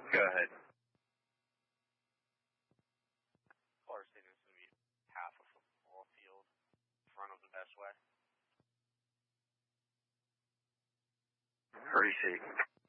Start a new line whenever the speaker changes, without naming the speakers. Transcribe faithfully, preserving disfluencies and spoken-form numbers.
Go ahead.
Color Stadium is going to be half a football field, front of the Best Way.
Hurry, Seek.